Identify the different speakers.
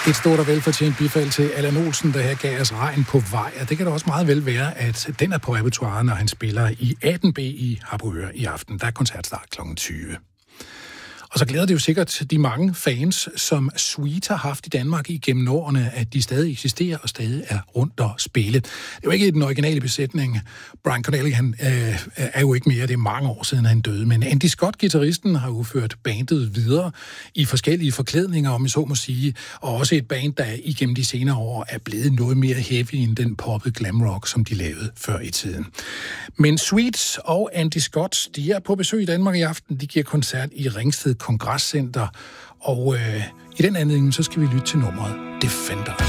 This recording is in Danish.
Speaker 1: Et stort og velfortjent bifald til Allan Olsen, der her gav os Regn på vej. Og det kan da også meget vel være, at den er på repertoire, når han spiller i 18B i Harboøre i aften. Der er koncertstart kl. 20. Og så glæder det jo sikkert de mange fans, som Sweet har haft i Danmark igennem årene, at de stadig eksisterer og stadig er rundt og spille. Det er jo ikke den originale besætning. Brian Connelly, han er jo ikke mere, det er mange år siden han døde, men Andy Scott, guitaristen, har jo ført bandet videre i forskellige forklædninger, om jeg så må sige, og også et band, der igennem de senere år er blevet noget mere heavy end den poppet glam rock, som de lavede før i tiden. Men Sweet og Andy Scott, de er på besøg i Danmark i aften. De giver koncert i Ringsted Kongresscenter, og i den anledning, så skal vi lytte til nummeret Defender.